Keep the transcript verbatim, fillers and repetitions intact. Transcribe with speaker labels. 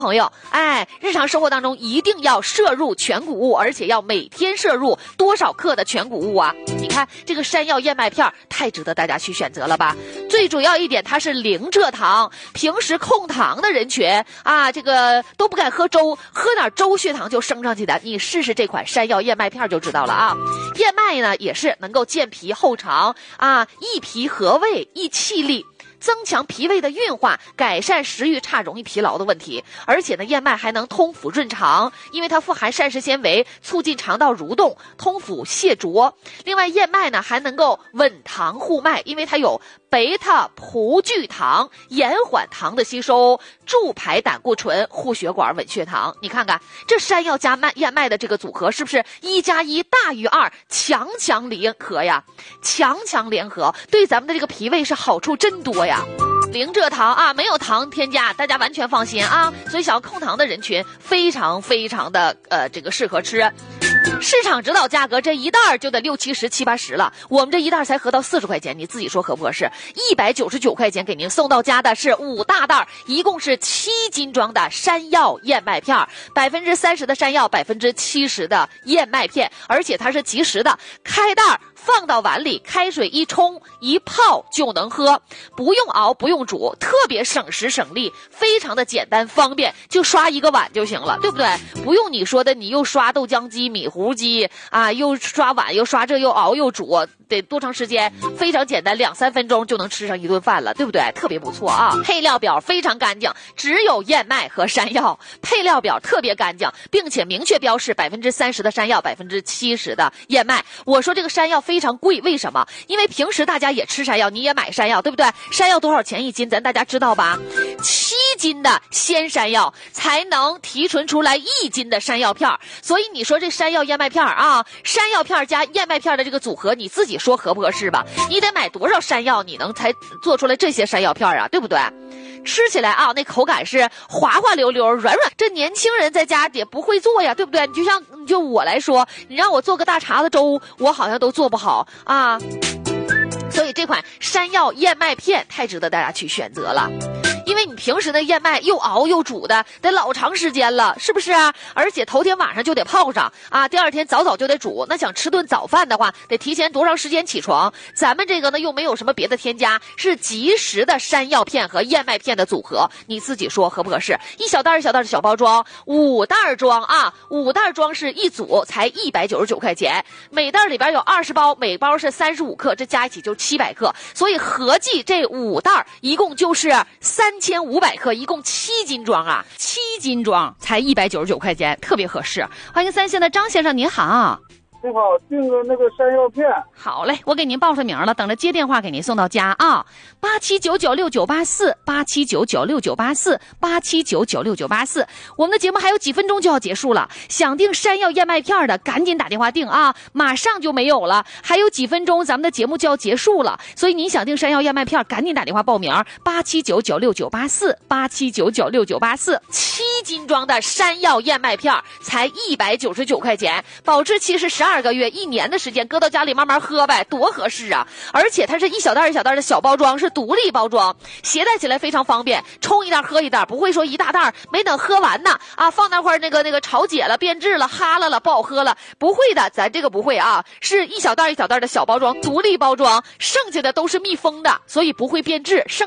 Speaker 1: 朋友，哎，日常生活当中一定要摄入全谷物，而且要每天摄入多少克的全谷物啊？你看这个山药燕麦片太值得大家去选择了吧？最主要一点，它是零蔗糖，平时控糖的人群啊，这个都不敢喝粥，喝点粥血糖就升上去的。你试试这款山药燕麦片就知道了啊。燕麦呢也是能够健脾厚肠啊，益脾和胃，益气力。增强脾胃的运化，改善食欲差、容易疲劳的问题。而且呢，燕麦还能通腑润肠，因为它富含膳食纤维，促进肠道蠕动，通腑泻浊。另外，燕麦呢还能够稳糖护脉，因为它有贝塔葡聚糖，延缓糖的吸收，助排胆固醇，护血管，稳血糖。你看看这山药加麦燕麦的这个组合，是不是一加一大于二，强强联合呀？强强联合对咱们的这个脾胃是好处真多呀。零蔗糖啊，没有糖添加，大家完全放心啊。所以想要控糖的人群非常非常的呃这个适合吃。市场指导价格这一袋就得六七十七八十了，我们这一袋才合到四十块钱，你自己说合不合适？一百九十九块钱给您送到家的是五大袋，一共是七斤装的山药燕麦片，百分之三十的山药，百分之七十的燕麦片，而且它是即食的，开袋放到碗里，开水一冲一泡就能喝，不用熬不用煮，特别省时省力，非常的简单方便，就刷一个碗就行了，对不对？不用你说的你又刷豆浆机米糊机啊，又刷碗又刷这又熬又煮，得多长时间？非常简单，两三分钟就能吃上一顿饭了，对不对？特别不错啊！配料表非常干净，只有燕麦和山药，配料表特别干净，并且明确标示百分之三十的山药，百分之七十的燕麦。我说这个山药非常贵，为什么？因为平时大家也吃山药，你也买山药，对不对？山药多少钱一斤？咱大家知道吧？七斤的鲜山药才能提纯出来一斤的山药片，所以你说这山药燕麦片啊，山药片加燕麦片的这个组合，你自己说合不合适吧？你得买多少山药，你能才做出来这些山药片啊，对不对？吃起来啊，那口感是滑滑溜溜、软软。这年轻人在家也不会做呀，对不对？你就像就我来说，你让我做个大碴子粥，我好像都做不好啊。所以这款山药燕麦片太值得大家去选择了。因为你平时的燕麦又熬又煮的得老长时间了，是不是啊？而且头天晚上就得泡上啊，第二天早早就得煮。那想吃顿早饭的话，得提前多长时间起床？咱们这个呢又没有什么别的添加，是即食的山药片和燕麦片的组合，你自己说合不合适？一小袋一小袋的小包装，五袋装啊，五袋装是一组，才一百九十九块钱。每袋里边有二十包，每包是三十五克，这加一起就七百克，所以合计这五袋一共就是三千五百克，一共七斤装啊，七斤装才一百九十九块钱，特别合适。欢迎三线的张先生，您好。
Speaker 2: 你好，订个那个山药片。
Speaker 1: 好嘞，我给您报上名了，等着接电话给您送到家啊。八七九九六九八四，八七九九六九八四，八七九九六九八四。我们的节目还有几分钟就要结束了，想订山药燕麦片的赶紧打电话订啊，马上就没有了，还有几分钟咱们的节目就要结束了，所以您想订山药燕麦片赶紧打电话报名，八七九九六九八四，八七九九六九八四。七斤装的山药燕麦片才一百九十九块钱，保质期是十二个月，一年的时间，搁到家里慢慢喝呗，多合适啊！而且它是一小袋一小袋的小包装，是独立包装，携带起来非常方便，冲一袋喝一袋，不会说一大袋没等喝完呢啊，放那块那个那个潮解了、变质了、哈了了，不好喝了，不会的，咱这个不会啊，是一小袋一小袋的小包装，独立包装，剩下的都是密封的，所以不会变质。剩